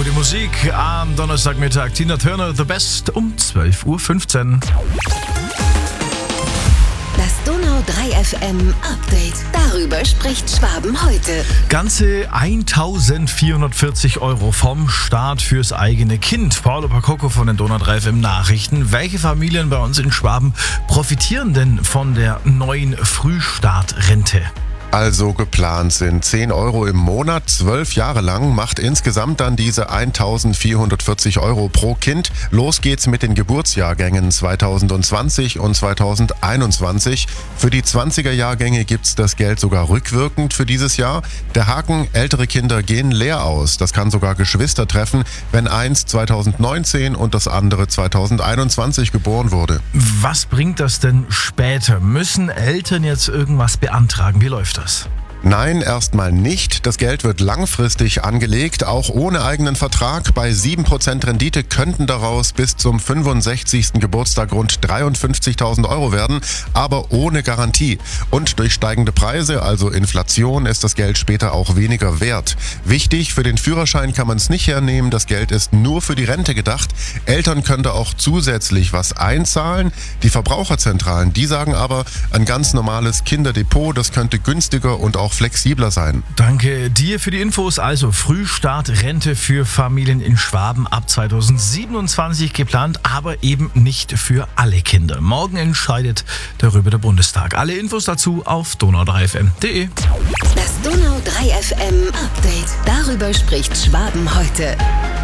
gute Musik am Donnerstagmittag. Tina Turner, The Best um 12.15 Uhr. Das Donau 3 FM Update. Darüber spricht Schwaben heute. Ganze 1.440 € vom Staat fürs eigene Kind. Paolo Pacocco von den Donau 3 FM Nachrichten. Welche Familien bei uns in Schwaben profitieren denn von der neuen Frühstartrente? Also geplant sind 10 € im Monat, 12 Jahre lang, macht insgesamt dann diese 1.440 € pro Kind. Los geht's mit den Geburtsjahrgängen 2020 und 2021. Für die 20er-Jahrgänge gibt's das Geld sogar rückwirkend für dieses Jahr. Der Haken, ältere Kinder gehen leer aus. Das kann sogar Geschwister treffen, wenn eins 2019 und das andere 2021 geboren wurde. Was bringt das denn später? Müssen Eltern jetzt irgendwas beantragen? Wie läuft das? Nein, erstmal nicht. Das Geld wird langfristig angelegt, auch ohne eigenen Vertrag. Bei 7% Rendite könnten daraus bis zum 65. Geburtstag rund 53.000 € werden, aber ohne Garantie. Und durch steigende Preise, also Inflation, ist das Geld später auch weniger wert. Wichtig, für den Führerschein kann man es nicht hernehmen. Das Geld ist nur für die Rente gedacht. Eltern können da auch zusätzlich was einzahlen. Die Verbraucherzentralen, die sagen aber, ein ganz normales Kinderdepot, das könnte günstiger und auch flexibler sein. Danke dir für die Infos. Also Frühstartrente für Familien in Schwaben ab 2027 geplant, aber eben nicht für alle Kinder. Morgen entscheidet darüber der Bundestag. Alle Infos dazu auf donau3fm.de. Das Donau 3 FM Update. Darüber spricht Schwaben heute.